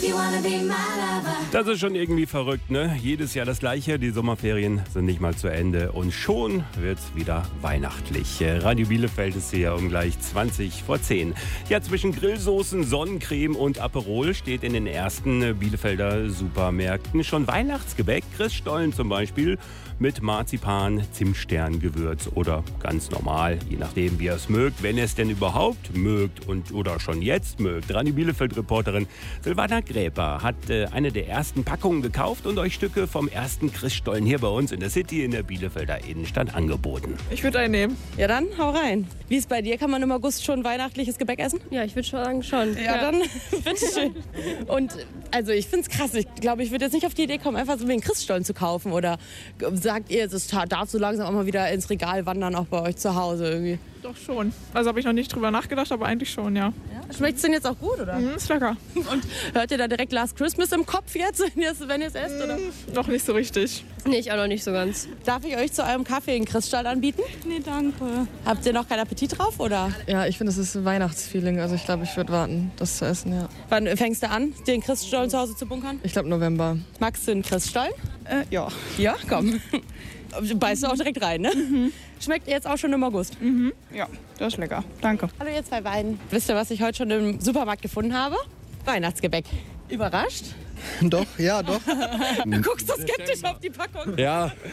Das ist schon irgendwie verrückt, ne? Jedes Jahr das Gleiche. Die Sommerferien sind nicht mal zu Ende. Und schon wird's wieder weihnachtlich. Radio Bielefeld ist hier um gleich 20 vor 10. Ja, zwischen Grillsoßen, Sonnencreme und Aperol steht in den ersten Bielefelder Supermärkten schon Weihnachtsgebäck. Christstollen zum Beispiel mit Marzipan, Zimtsterngewürz oder ganz normal, je nachdem wie ihr es mögt, wenn ihr es denn überhaupt mögt und oder schon jetzt mögt. Radio Bielefeld-Reporterin Silvana Gräper hat eine der ersten Packungen gekauft und euch Stücke vom ersten Christstollen hier bei uns in der City in der Bielefelder Innenstadt angeboten. Ich würde einen nehmen. Ja, dann hau rein. Wie ist bei dir? Kann man im August schon weihnachtliches Gebäck essen? Ja, ich würde sagen schon. Ja, dann bitteschön. Und also ich finde es krass. Ich glaube, ich würde jetzt nicht auf die Idee kommen, einfach so wie einen Christstollen zu kaufen. Oder sagt ihr, es darf so langsam auch mal wieder ins Regal wandern, auch bei euch zu Hause irgendwie? Doch schon. Also habe ich noch nicht drüber nachgedacht, aber eigentlich schon, ja. Schmeckt es denn jetzt auch gut, oder? Ist lecker. Und hört ihr da direkt Last Christmas im Kopf jetzt, wenn ihr es esst? Oder? Noch nicht so richtig. Nee, ich auch noch nicht so ganz. Darf ich euch zu eurem Kaffee einen Christstall anbieten? Nee, danke. Habt ihr noch keinen Appetit drauf, oder? Ja, ich finde, das ist ein Weihnachtsfeeling. Also ich glaube, ich würde warten, das zu essen, ja. Wann fängst du an, den Christstollen zu Hause zu bunkern? Ich glaube November. Magst du einen Christstollen? Ja. Ja, komm. Beißt du auch direkt rein, ne? Schmeckt jetzt auch schon im August. Ja, das ist lecker. Danke. Hallo ihr zwei beiden. Wisst ihr, was ich heute schon im Supermarkt gefunden habe? Weihnachtsgebäck. Überrascht? Doch, ja, doch. Du guckst so skeptisch auf die Packung. Ja,